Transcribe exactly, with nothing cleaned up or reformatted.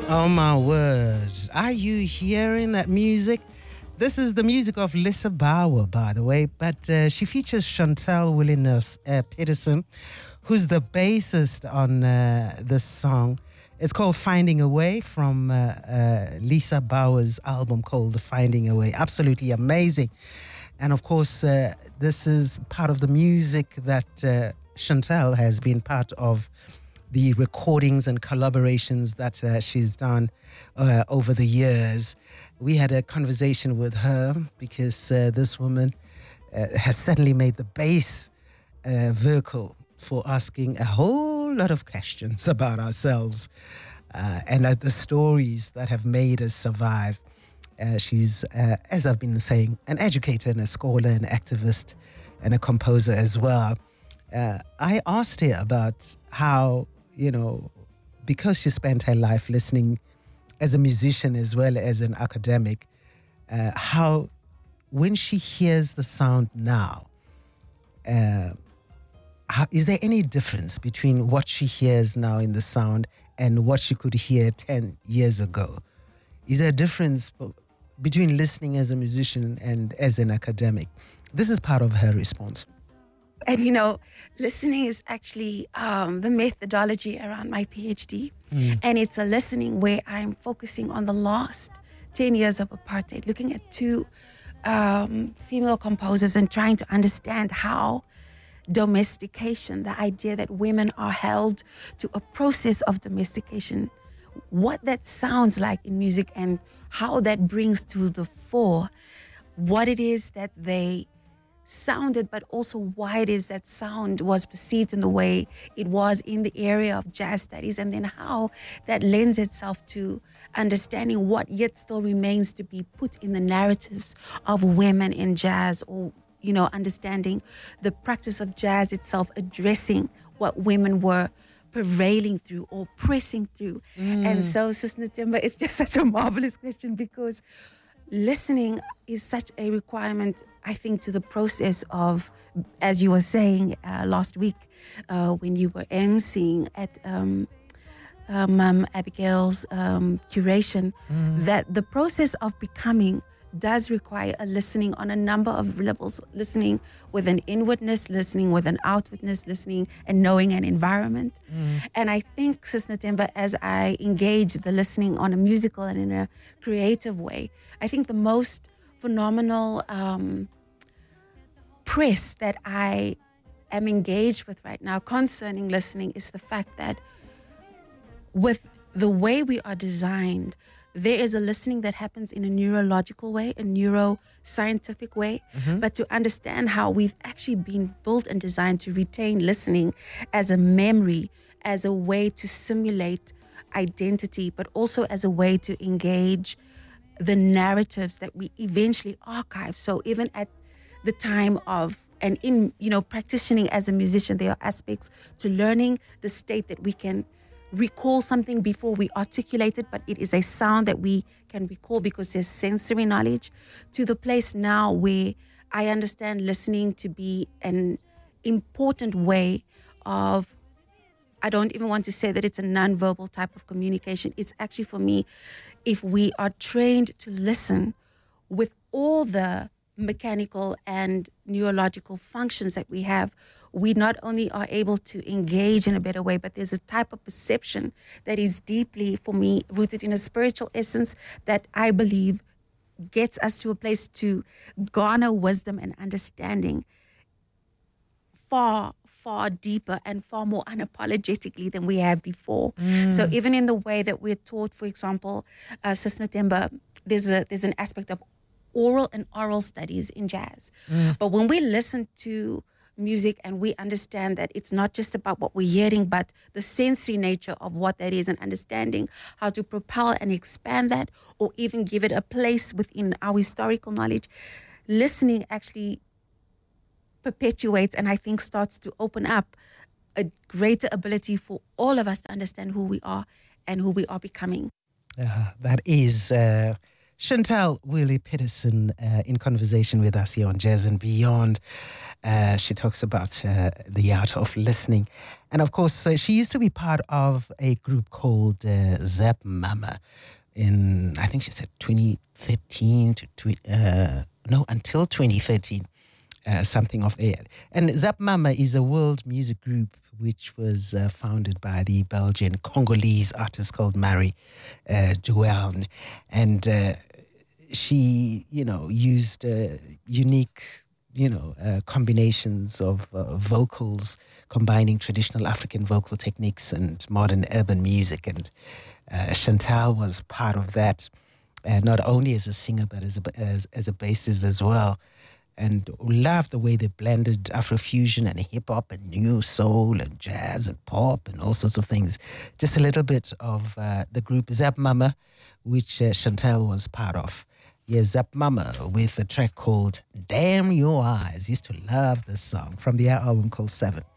Oh my word. Are you hearing that music? This is the music of Lisa Bauer, by the way, but uh, she features Chantel Williners uh, Peterson, who's the bassist on uh, this song. It's called Finding a Way from uh, uh, Lisa Bauer's album called Finding a Way. Absolutely amazing. And of course, uh, this is part of the music that uh, Chantel has been part of the recordings and collaborations that uh, she's done uh, over the years. We had a conversation with her because uh, this woman uh, has certainly made the bass uh, vehicle for asking a whole lot of questions about ourselves uh, and uh, the stories that have made us survive. Uh, she's, uh, as I've been saying, an educator and a scholar, an activist and a composer as well. Uh, I asked her about how, you know, because she spent her life listening as a musician as well as an academic, uh, how when she hears the sound now, uh, how, is there any difference between what she hears now in the sound and what she could hear ten years ago? Is there a difference between listening as a musician and as an academic? This is part of her response. And, you know, listening is actually um, the methodology around my PhD. Mm. And it's a listening where I'm focusing on the last ten years of apartheid, looking at two um, female composers and trying to understand how domestication, the idea that women are held to a process of domestication, what that sounds like in music and how that brings to the fore what it is that they sounded, but also why it is that sound was perceived in the way it was in the area of jazz studies, and then how that lends itself to understanding what yet still remains to be put in the narratives of women in jazz, or, you know, understanding the practice of jazz itself addressing what women were prevailing through or pressing through. Mm. And so, Sis Nathemba, it's just such a marvelous question, because listening is such a requirement, I think, to the process of, as you were saying uh, last week uh, when you were emceeing at um, um, um, Abigail's um, curation, mm. that the process of becoming does require a listening on a number of levels, listening with an inwardness, listening with an outwardness, listening and knowing an environment. Mm. And I think, Sis Nathemba, as I engage the listening on a musical and in a creative way, I think the most phenomenal um, press that I am engaged with right now concerning listening is the fact that with the way we are designed, there is a listening that happens in a neurological way, a neuroscientific way, mm-hmm. but to understand how we've actually been built and designed to retain listening as a memory, as a way to simulate identity, but also as a way to engage the narratives that we eventually archive. So even at the time of, and in, you know, practicing as a musician, there are aspects to learning the state that we can recall something before we articulate it, but it is a sound that we can recall because there's sensory knowledge, to the place now where I understand listening to be an important way of, I don't even want to say that it's a non-verbal type of communication. It's actually, for me, if we are trained to listen with all the mechanical and neurological functions that we have, we not only are able to engage in a better way, but there's a type of perception that is deeply, for me, rooted in a spiritual essence that I believe gets us to a place to garner wisdom and understanding far, far deeper and far more unapologetically than we have before. Mm. So even in the way that we're taught, for example, uh, Sis Nathemba, there's a there's an aspect of oral and oral studies in jazz. Mm. But when we listen to music and we understand that it's not just about what we're hearing, but the sensory nature of what that is, and understanding how to propel and expand that, or even give it a place within our historical knowledge, listening actually perpetuates and I think starts to open up a greater ability for all of us to understand who we are and who we are becoming. Uh, that is uh, Chantel Willie Peterson uh, in conversation with us here on Jazz and Beyond. Uh, she talks about uh, the art of listening. And of course, uh, she used to be part of a group called uh, Zap Mama in, I think she said twenty thirteen to, tw- uh, no, until twenty thirteen. Uh, something of that. And Zap Mama is a world music group which was uh, founded by the Belgian Congolese artist called Marie uh, Duelne. And uh, she, you know, used uh, unique, you know, uh, combinations of uh, vocals, combining traditional African vocal techniques and modern urban music. And uh, Chantel was part of that, uh, not only as a singer, but as a, as, as a bassist as well. And love the way they blended Afrofusion and hip-hop and new soul and jazz and pop and all sorts of things. Just a little bit of uh, the group Zap Mama, which uh, Chantel was part of. Yeah, Zap Mama with a track called Damn Your Eyes. Used to love this song from the album called Seven.